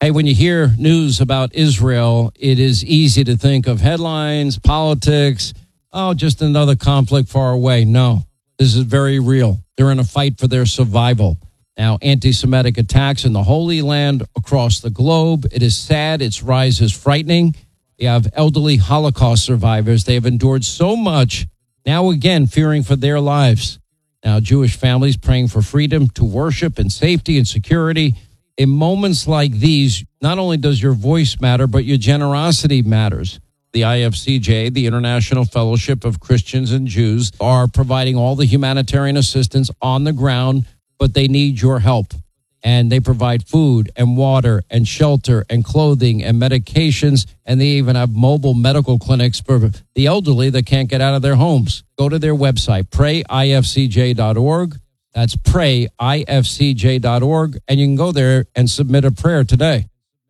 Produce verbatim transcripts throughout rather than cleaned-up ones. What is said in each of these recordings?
Hey, when you hear news about Israel, it is easy to think of headlines, politics, oh, just another conflict far away. No, this is very real. They're in a fight for their survival. Now, anti-Semitic attacks in the Holy Land across the globe. It is sad. Its rise is frightening. You have elderly Holocaust survivors. They have endured so much, now again fearing for their lives. Now, Jewish families praying for freedom to worship and safety and security. In moments like these, not only does your voice matter, but your generosity matters. The I F C J, the International Fellowship of Christians and Jews, are providing all the humanitarian assistance on the ground, but they need your help. And they provide food and water and shelter and clothing and medications, and they even have mobile medical clinics for the elderly that can't get out of their homes. Go to their website, pray I F C J dot org. That's pray I F C J dot org, and you can go there and submit a prayer today.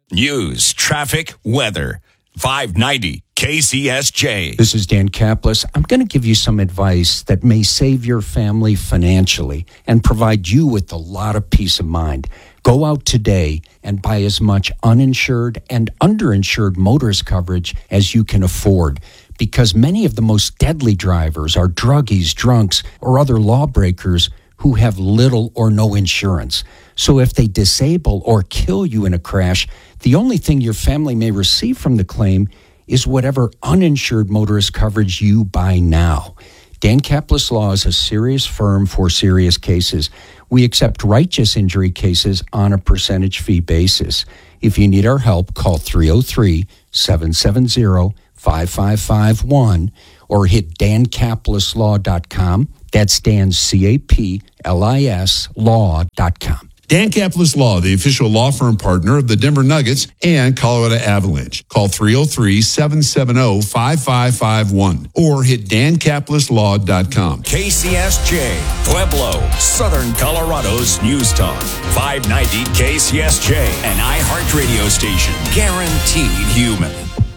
News, traffic, weather. five ninety K C S J. This is Dan Kaplis. I'm going to give you some advice that may save your family financially and provide you with a lot of peace of mind. Go out today and buy as much uninsured and underinsured motorist coverage as you can afford, because many of the most deadly drivers are druggies, drunks, or other lawbreakers who have little or no insurance. So if they disable or kill you in a crash, the only thing your family may receive from the claim is whatever uninsured motorist coverage you buy now. Dan Kaplis Law is a serious firm for serious cases. We accept righteous injury cases on a percentage fee basis. If you need our help, call three oh three, seven seven zero, five five five one or hit dan kaplis law dot com. That's Dan, C A P L I S, law dot com. Dan Kaplis Law, the official law firm partner of the Denver Nuggets and Colorado Avalanche. Call three oh three, seven seven zero, five five five one or hit dan kaplis law dot com. K C S J, Pueblo, Southern Colorado's News Talk. five ninety K C S J, an iHeart radio station. Guaranteed human.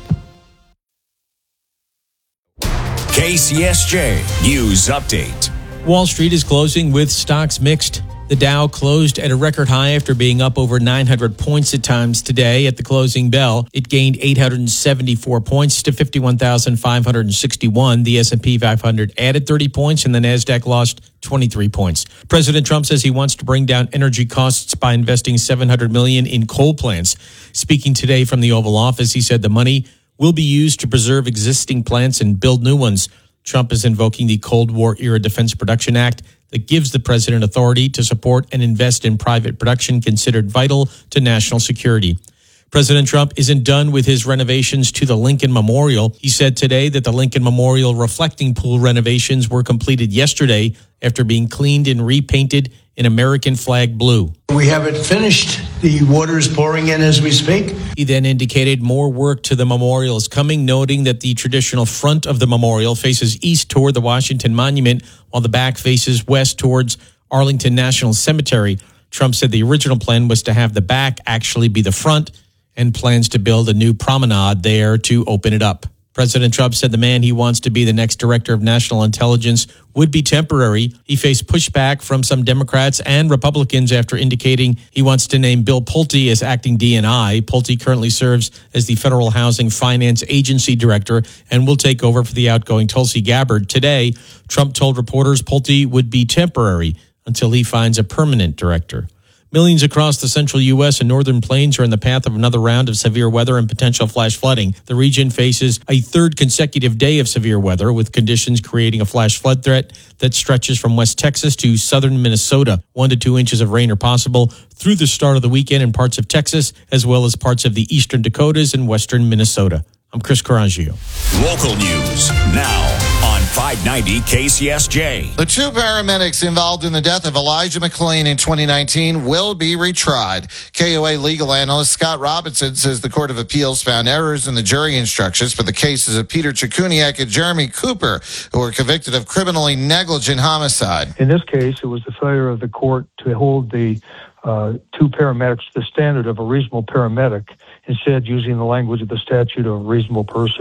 K C S J News Update. Wall Street is closing with stocks mixed. The Dow closed at a record high after being up over nine hundred points at times today. At the closing bell, it gained eight hundred seventy-four points to fifty-one thousand five hundred sixty-one. The S and P five hundred added thirty points, and the Nasdaq lost twenty-three points. President Trump says he wants to bring down energy costs by investing seven hundred million dollars in coal plants. Speaking today from the Oval Office, he said the money will be used to preserve existing plants and build new ones. Trump is invoking the Cold War-era Defense Production Act that gives the president authority to support and invest in private production considered vital to national security. President Trump isn't done with his renovations to the Lincoln Memorial. He said today that the Lincoln Memorial reflecting pool renovations were completed yesterday after being cleaned and repainted in American flag blue. We haven't finished. The water is pouring in as we speak. He then indicated more work to the memorial is coming, noting that the traditional front of the memorial faces east toward the Washington Monument, while the back faces west towards Arlington National Cemetery. Trump said the original plan was to have the back actually be the front and plans to build a new promenade there to open it up. President Trump said the man he wants to be the next director of national intelligence would be temporary. He faced pushback from some Democrats and Republicans after indicating he wants to name Bill Pulte as acting D N I. Pulte currently serves as the Federal Housing Finance Agency director and will take over for the outgoing Tulsi Gabbard. Today, Trump told reporters Pulte would be temporary until he finds a permanent director. Millions across the central U S and northern plains are in the path of another round of severe weather and potential flash flooding. The region faces a third consecutive day of severe weather, with conditions creating a flash flood threat that stretches from West Texas to southern Minnesota. One to two inches of rain are possible through the start of the weekend in parts of Texas, as well as parts of the eastern Dakotas and western Minnesota. I'm Chris Coraggio. Local news now on five ninety K C S J. The two paramedics involved in the death of Elijah McClain in twenty nineteen will be retried. K O A legal analyst Scott Robinson says the Court of Appeals found errors in the jury instructions for the cases of Peter Chikuniak and Jeremy Cooper, who were convicted of criminally negligent homicide. In this case, it was the failure of the court to hold the uh, two paramedics to the standard of a reasonable paramedic, instead using the language of the statute of a reasonable person.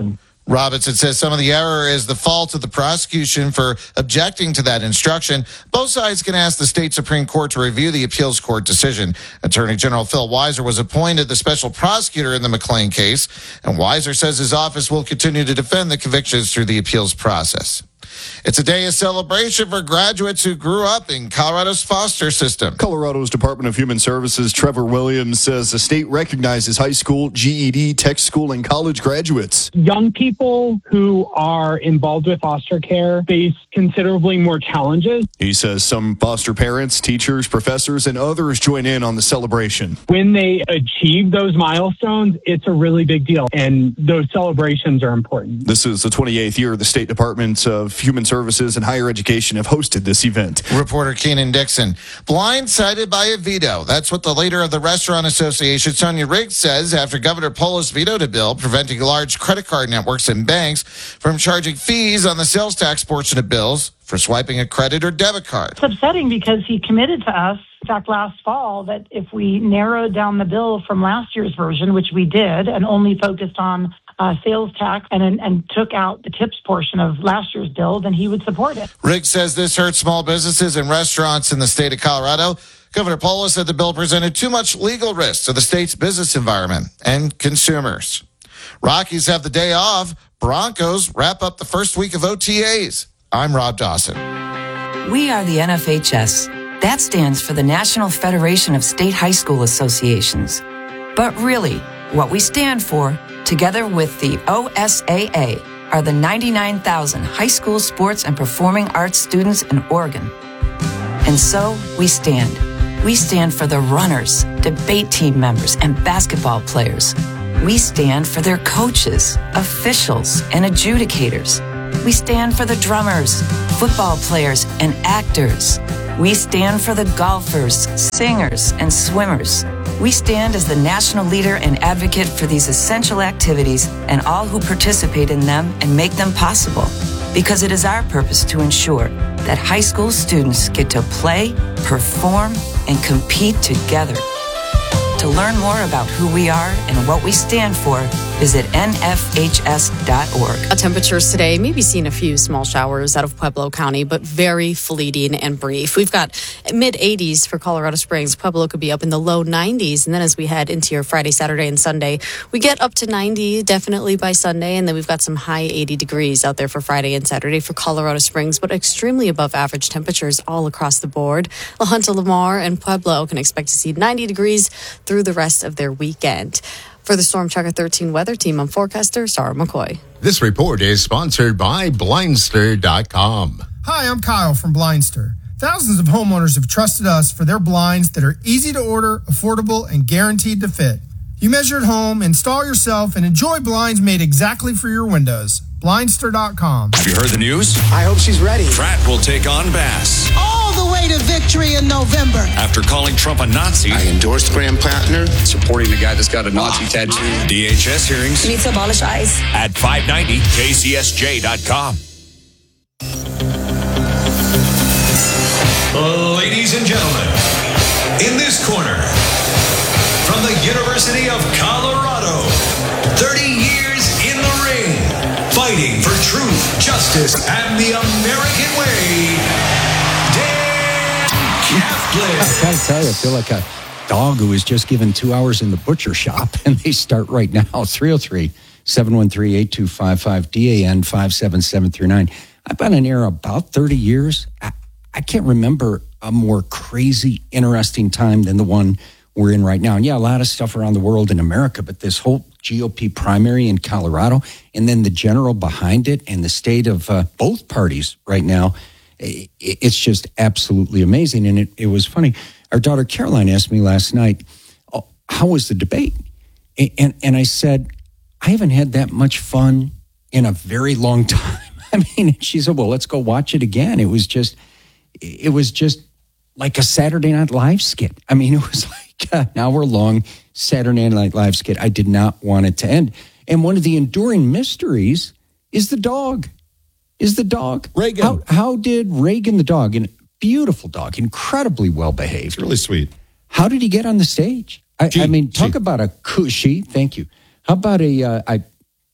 Robinson says some of the error is the fault of the prosecution for objecting to that instruction. Both sides can ask the state Supreme Court to review the appeals court decision. Attorney General Phil Weiser was appointed the special prosecutor in the McLean case, and Weiser says his office will continue to defend the convictions through the appeals process. It's a day of celebration for graduates who grew up in Colorado's foster system. Colorado's Department of Human Services, Trevor Williams, says the state recognizes high school, G E D, tech school, and college graduates. Young people who are involved with foster care face considerably more challenges. He says some foster parents, teachers, professors, and others join in on the celebration. When they achieve those milestones, it's a really big deal, and those celebrations are important. This is the twenty-eighth year the State Department of Human Services and Higher Education have hosted this event. Reporter Keenan Dixon. Blindsided by a veto. That's what the leader of the Restaurant Association, Sonia Riggs, says after Governor Polis vetoed a bill preventing large credit card networks and banks from charging fees on the sales tax portion of bills for swiping a credit or debit card. It's upsetting because he committed to us, in fact, last fall, that if we narrowed down the bill from last year's version, which we did, and only focused on uh, sales tax and, and took out the tips portion of last year's bill, then he would support it. Riggs says this hurts small businesses and restaurants in the state of Colorado. Governor Polis said the bill presented too much legal risk to the state's business environment and consumers. Rockies have the day off. Broncos wrap up the first week of O T As. I'm Rob Dawson. We are the N F H S. That stands for the National Federation of State High School Associations. But really, what we stand for, together with the O S A A, are the ninety-nine thousand high school sports and performing arts students in Oregon. And so we stand. We stand for the runners, debate team members, and basketball players. We stand for their coaches, officials, and adjudicators. We stand for the drummers, football players, and actors. We stand for the golfers, singers, and swimmers. We stand as the national leader and advocate for these essential activities and all who participate in them and make them possible. Because it is our purpose to ensure that high school students get to play, perform, and compete together. To learn more about who we are and what we stand for, visit N F H S dot org. Our temperatures today, maybe seeing a few small showers out of Pueblo County, but very fleeting and brief. We've got mid eighties for Colorado Springs. Pueblo could be up in the low nineties. And then as we head into your Friday, Saturday, and Sunday, we get up to ninety definitely by Sunday. And then we've got some high eighty degrees out there for Friday and Saturday for Colorado Springs, but extremely above average temperatures all across the board. La Junta, Lamar, and Pueblo can expect to see ninety degrees through the rest of their weekend. For the Storm Tracker thirteen weather team, I'm forecaster Sarah McCoy. This report is sponsored by Blindster dot com. Hi, I'm Kyle from Blindster. Thousands of homeowners have trusted us for their blinds that are easy to order, affordable, and guaranteed to fit. You measure at home, install yourself, and enjoy blinds made exactly for your windows. Blindster dot com. Have you heard the news? I hope she's ready. Pratt will take on Bass. All the way to victory in November. After calling Trump a Nazi. I endorsed Graham Plattner, supporting the guy that's got a Nazi tattoo. D H S hearings. We need to abolish ICE. At five ninety K C S J dot com. Ladies and gentlemen, in this corner, from the University of Colorado, thirty years in the ring, fighting for truth, justice, and the American way, Dan Kaplan. I gotta tell you, I feel like a dog who was just given two hours in the butcher shop, and they start right now. three oh three, seven one three, eight two five five, D A N five seven seven three nine. I've been on air about thirty years. I, I can't remember a more crazy, interesting time than the one we're in right now. And yeah, a lot of stuff around the world in America, but this whole G O P primary in Colorado, and then the general behind it, and the state of uh, both parties right now, it, it's just absolutely amazing. And it, it was funny. Our daughter Caroline asked me last night, oh, how was the debate? And, and, and I said, I haven't had that much fun in a very long time. I mean, she said, well, let's go watch it again. It was just, it was just like a Saturday Night Live skit. I mean, it was like an hour-long Saturday Night Live skit. I did not want it to end. And one of the enduring mysteries is the dog. Is the dog. Reagan. How, how did Reagan the dog, a beautiful dog, incredibly well-behaved. Really sweet. How did he get on the stage? I, G, I mean, talk G. about a cushy. Thank you. How about a, uh, I,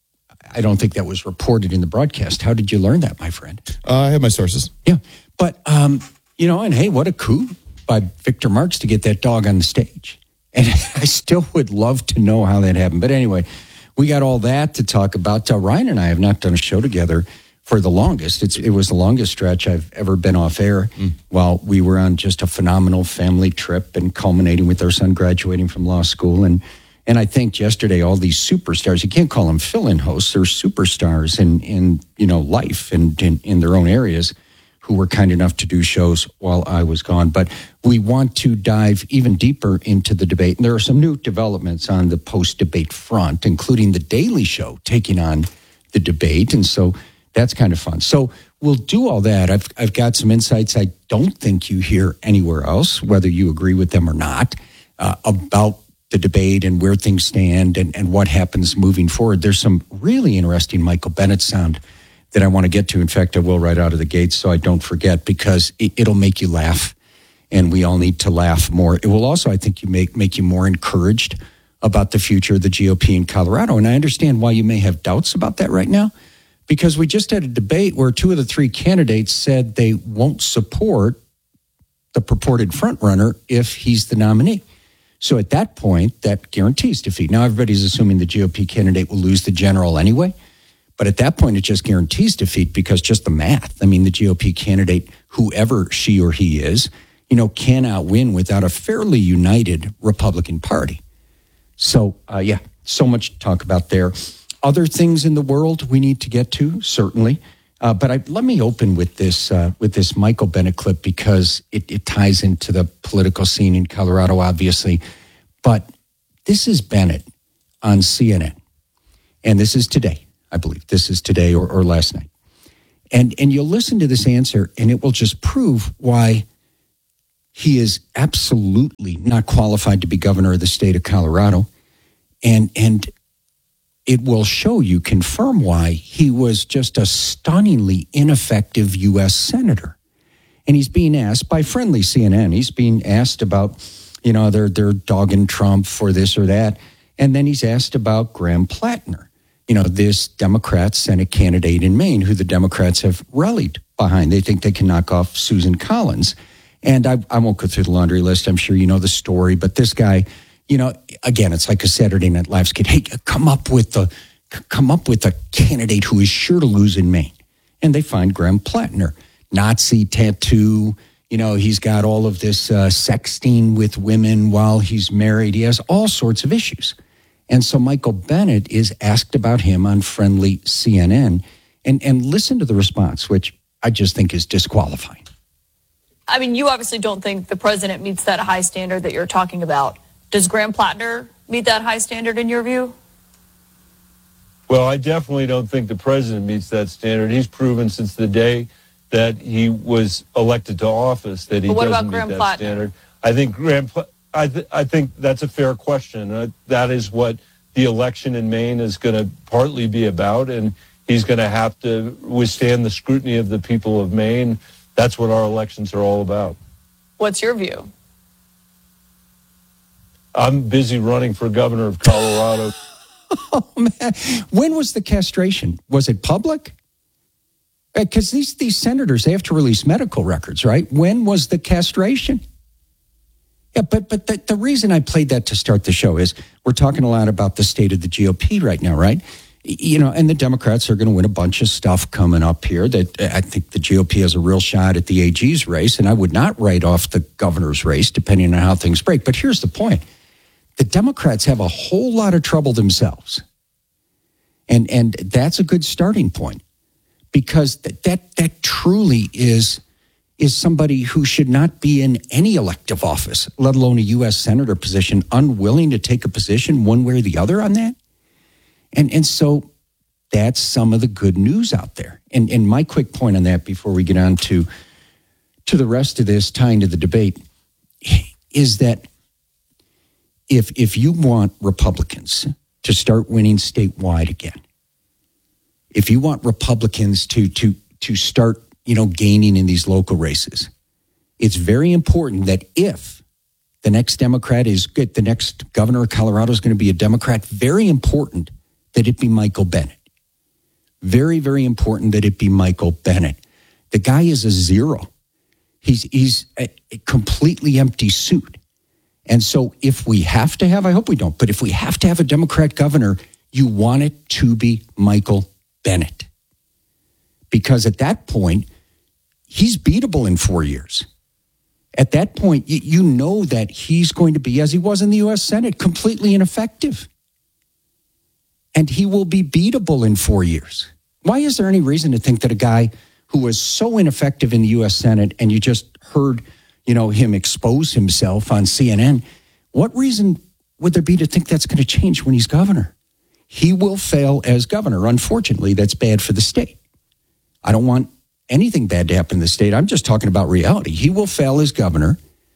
I don't think that was reported in the broadcast. How did you learn that, my friend? Uh, I have my sources. Yeah. But, um, you know, and hey, what a coup by Victor Marx to get that dog on the stage. And I still would love to know how that happened. But anyway, we got all that to talk about. Uh, Ryan and I have not done a show together for the longest. It's, it was the longest stretch I've ever been off air mm. while we were on just a phenomenal family trip and culminating with our son graduating from law school. And and I think yesterday, all these superstars, you can't call them fill-in hosts, they're superstars in, in you know, life and in, in their own areas who were kind enough to do shows while I was gone. But we want to dive even deeper into the debate. And there are some new developments on the post-debate front, including the Daily Show taking on the debate. And so that's kind of fun. So we'll do all that. I've I've got some insights I don't think you hear anywhere else, whether you agree with them or not, uh, about the debate and where things stand and, and what happens moving forward. There's some really interesting Michael Bennet sound that I want to get to. In fact, I will right out of the gate so I don't forget, because it, it'll make you laugh, and we all need to laugh more. It will also, I think, you make make you more encouraged about the future of the G O P in Colorado. And I understand why you may have doubts about that right now, because we just had a debate where two of the three candidates said they won't support the purported frontrunner if he's the nominee. So at that point, that guarantees defeat. Now, everybody's assuming the G O P candidate will lose the general anyway. But at that point, it just guarantees defeat, because just the math. I mean, the G O P candidate, whoever she or he is, you know, cannot win without a fairly united Republican Party. So, uh, yeah, so much to talk about there. Other things in the world we need to get to, certainly. Uh, but I, let me open with this uh, with this Michael Bennet clip, because it, it ties into the political scene in Colorado, obviously. But this is Bennet on C N N. And this is today, I believe. This is today or, or last night. And, and you'll listen to this answer, and it will just prove why he is absolutely not qualified to be governor of the state of Colorado. And and it will show you, confirm why he was just a stunningly ineffective U S senator. And he's being asked by friendly C N N, he's being asked about, you know, they're, they're dogging Trump for this or that. And then he's asked about Graham Plattner, you know, this Democrat Senate candidate in Maine who the Democrats have rallied behind. They think they can knock off Susan Collins. And I, I won't go through the laundry list. I'm sure you know the story. But this guy, you know, again, it's like a Saturday Night Live skit. Hey, come up with the, come up with a candidate who is sure to lose in Maine. And they find Graham Plattner, Nazi tattoo. You know, he's got all of this uh, sexting with women while he's married. He has all sorts of issues. And so Michael Bennet is asked about him on friendly C N N. And, and listen to the response, which I just think is disqualifying. I mean, you obviously don't think the president meets that high standard that you're talking about. Does Graham Plattner meet that high standard in your view? Well, I definitely don't think the president meets that standard. He's proven since the day that he was elected to office that he But what doesn't about meet Graham that Plattner? standard. I think Graham, Pla- I, th- I think that's a fair question. Uh, that is what the election in Maine is going to partly be about, and he's going to have to withstand the scrutiny of the people of Maine. That's what our elections are all about. What's your view? I'm busy running for governor of Colorado. Oh, man. When was the castration? Was it public? Because these, these senators, they have to release medical records, right? When was the castration? Yeah, but but the, the reason I played that to start the show is we're talking a lot about the state of the G O P right now, right? You know, and the Democrats are going to win a bunch of stuff coming up here that I think the G O P has a real shot at the A G's race, and I would not write off the governor's race depending on how things break. But here's the point. The Democrats have a whole lot of trouble themselves. And and that's a good starting point, because that that, that truly is, is somebody who should not be in any elective office, let alone a U S senator position, unwilling to take a position one way or the other on that. And and so that's some of the good news out there. And and my quick point on that before we get on to, to the rest of this, tying to the debate, is that if if you want Republicans to start winning statewide again, if you want Republicans to to to start, you know, gaining in these local races, it's very important that if the next Democrat is good, the next governor of Colorado is going to be a Democrat, very important that it be Michael Bennet. Very, very important that it be Michael Bennet. The guy is a zero. He's he's a, a completely empty suit. And so if we have to have, I hope we don't, but if we have to have a Democrat governor, you want it to be Michael Bennet. Because at that point, he's beatable in four years. At that point, you, you know that he's going to be, as he was in the U S Senate, completely ineffective. And he will be beatable in four years. Why is there any reason to think that a guy who was so ineffective in the U S Senate, and you just heard, you know, him expose himself on C N N, what reason would there be to think that's going to change when he's governor? He will fail as governor. Unfortunately, that's bad for the state. I don't want anything bad to happen in the state. I'm just talking about reality. He will fail as governor,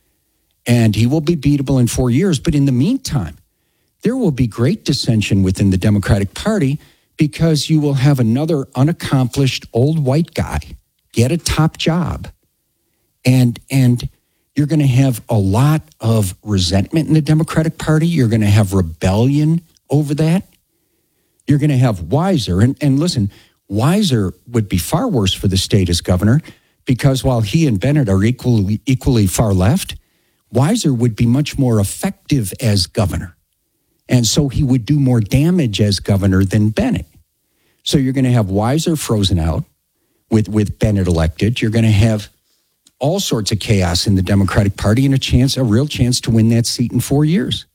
and he will be beatable in four years. But in the meantime, there will be great dissension within the Democratic Party because you will have another unaccomplished old white guy get a top job. And, and you're going to have a lot of resentment in the Democratic Party. You're going to have rebellion over that. You're going to have Weiser. And, and listen, Weiser would be far worse for the state as governor because while he and Bennet are equally, equally far left, Weiser would be much more effective as governor. And so he would do more damage as governor than Bennet. So you're going to have Weiser frozen out with, with Bennet elected. You're going to have all sorts of chaos in the Democratic Party and a chance, a real chance to win that seat in four years.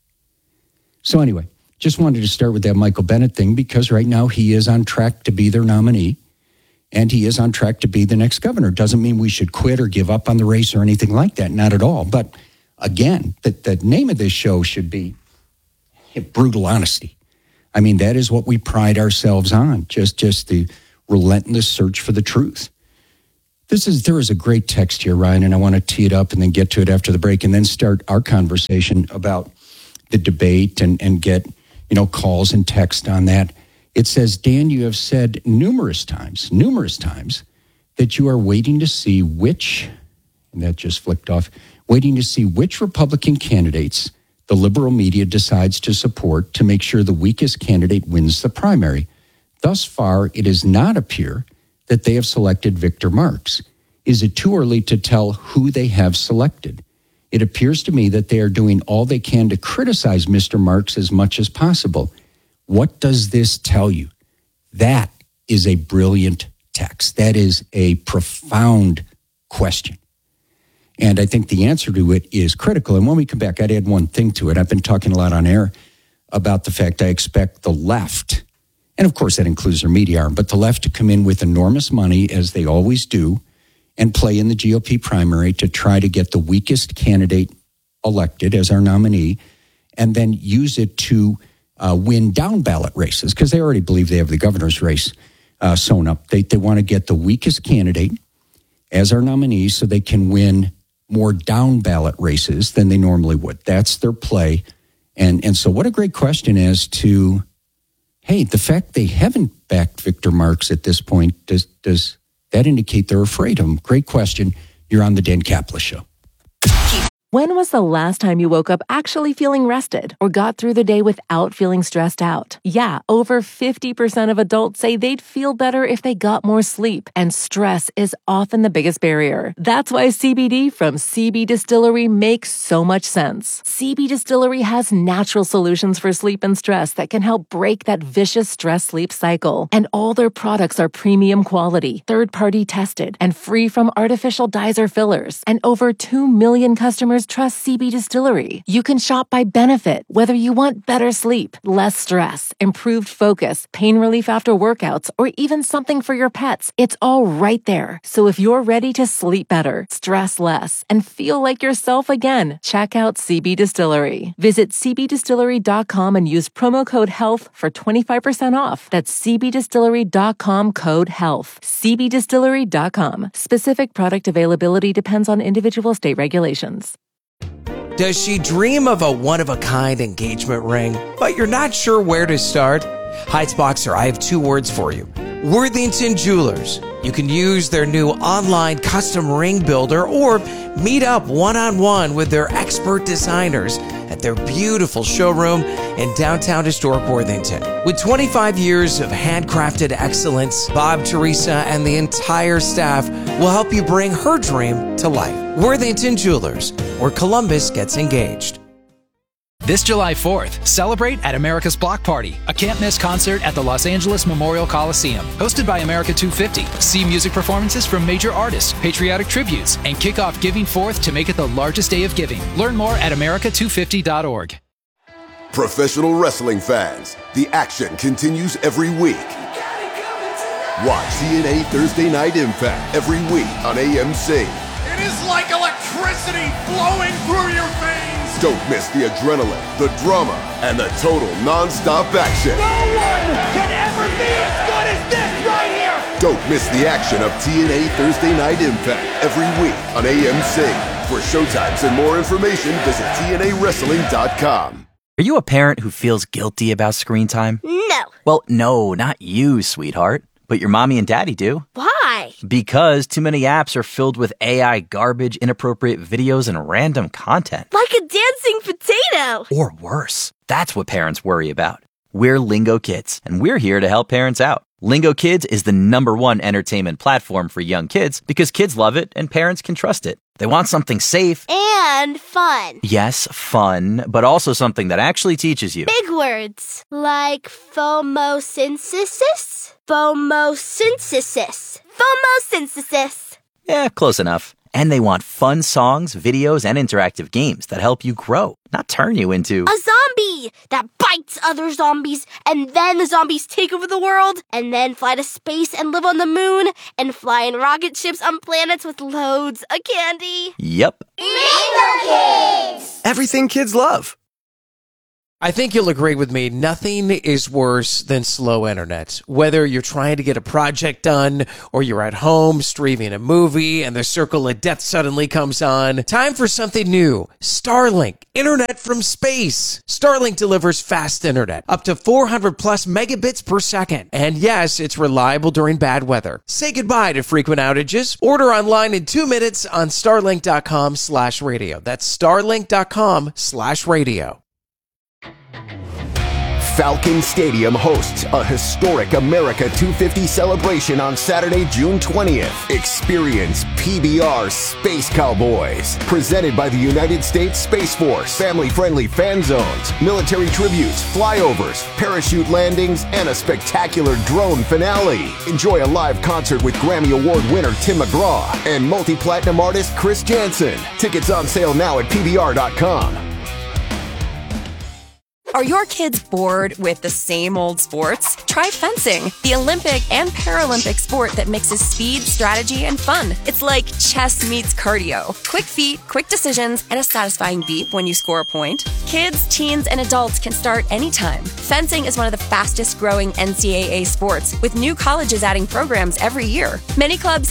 So anyway, just wanted to start with that Michael Bennet thing because right now he is on track to be their nominee and he is on track to be the next governor. Doesn't mean we should quit or give up on the race or anything like that. Not at all. But again, the, the name of this show should be Brutal Honesty. I mean, that is what we pride ourselves on, just, just the relentless search for the truth. This is, there is a great text here, Ryan, and I want to tee it up and then get to it after the break and then start our conversation about the debate and, and get, you know, calls and text on that. It says, Dan, you have said numerous times, numerous times that you are waiting to see which, and that just flicked off, waiting to see which Republican candidates the liberal media decides to support to make sure the weakest candidate wins the primary. Thus far, it does not appear that they have selected Victor Marx. Is it too early to tell who they have selected? It appears to me that they are doing all they can to criticize Mister Marx as much as possible. What does this tell you? That is a brilliant text. That is a profound question. And I think the answer to it is critical. And when we come back, I'd add one thing to it. I've been talking a lot on air about the fact I expect the left, and of course that includes their media arm, but the left to come in with enormous money, as they always do, and play in the G O P primary to try to get the weakest candidate elected as our nominee, and then use it to uh, win down ballot races, because they already believe they have the governor's race uh, sewn up. They, they want to get the weakest candidate as our nominee so they can win more down ballot races than they normally would. That's their play. And and so what a great question as to, hey, the fact they haven't backed Victor Marx at this point, does does that indicate they're afraid of him? Great question. You're on the Dan Caplis Show. When was the last time you woke up actually feeling rested or got through the day without feeling stressed out? Yeah, over fifty percent of adults say they'd feel better if they got more sleep, and stress is often the biggest barrier. That's why C B D from C B Distillery makes so much sense. C B Distillery has natural solutions for sleep and stress that can help break that vicious stress-sleep cycle. And all their products are premium quality, third-party tested, and free from artificial dyes or fillers. And over two million customers trust C B Distillery. You can shop by benefit, whether you want better sleep, less stress, improved focus, pain relief after workouts, or even something for your pets. It's all right there. So if you're ready to sleep better, stress less, and feel like yourself again, check out C B Distillery. Visit c b distillery dot com and use promo code HEALTH for twenty-five percent off. That's c b distillery dot com code HEALTH. c b distillery dot com. Specific product availability depends on individual state regulations. Does she dream of a one-of-a-kind engagement ring, but you're not sure where to start? Heights Boxer, I have two words for you. Worthington Jewelers. You can use their new online custom ring builder or meet up one-on-one with their expert designers at their beautiful showroom in downtown historic Worthington. With twenty-five years of handcrafted excellence, Bob, Teresa, and the entire staff will help you bring her dream to life. Worthington Jewelers, where Columbus gets engaged. This July fourth, celebrate at America's Block Party, a can't-miss concert at the Los Angeles Memorial Coliseum. Hosted by America two fifty. See music performances from major artists, patriotic tributes, and kick off Giving Fourth to make it the largest day of giving. Learn more at America two fifty dot org. Professional wrestling fans, the action continues every week. Watch T N A Thursday Night Impact every week on A M C. It is like electricity flowing through your veins. Don't miss the adrenaline, the drama, and the total non-stop action. No one can ever be as good as this right here. Don't miss the action of T N A Thursday Night Impact every week on A M C. For showtimes and more information, visit T N A wrestling dot com. Are you a parent who feels guilty about screen time? No. Well, no, not you, sweetheart. But your mommy and daddy do. Why? Because too many apps are filled with A I garbage, inappropriate videos, and random content. Like a dancing potato. Or worse. That's what parents worry about. We're Lingo Kids, and we're here to help parents out. Lingo Kids is the number one entertainment platform for young kids because kids love it and parents can trust it. They want something safe. And fun. Yes, fun, but also something that actually teaches you. Big words. Like phomosynthesis? Phomosynthesis. Phomosynthesis. Yeah, close enough. And they want fun songs, videos, and interactive games that help you grow, not turn you into a zombie that bites other zombies, and then the zombies take over the world, and then fly to space and live on the moon, and fly in rocket ships on planets with loads of candy. Yep. Lingo Kids! Everything kids love. I think you'll agree with me, nothing is worse than slow internet. Whether you're trying to get a project done or you're at home streaming a movie and the circle of death suddenly comes on, time for something new. Starlink, internet from space. Starlink delivers fast internet, up to four hundred plus megabits per second. And yes, it's reliable during bad weather. Say goodbye to frequent outages. Order online in two minutes on starlink.com slash radio. That's starlink.com slash radio. Falcon Stadium hosts a historic America two fifty celebration on Saturday, June twentieth. Experience P B R Space Cowboys, presented by the United States Space Force. Family-friendly fan zones, military tributes, flyovers, parachute landings, and a spectacular drone finale. Enjoy a live concert with Grammy Award winner Tim McGraw and multi-platinum artist Chris Jansen. Tickets on sale now at P B R dot com. Are your kids bored with the same old sports? Try fencing, the Olympic and Paralympic sport that mixes speed, strategy, and fun. It's like chess meets cardio. Quick feet, quick decisions, and a satisfying beep when you score a point. Kids, teens, and adults can start anytime. Fencing is one of the fastest growing N C double A sports, with new colleges adding programs every year. Many clubs